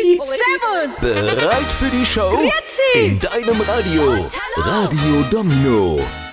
Servus. Bereit für die Show? Grüezi. In deinem Radio. Und hallo. Radio Domino.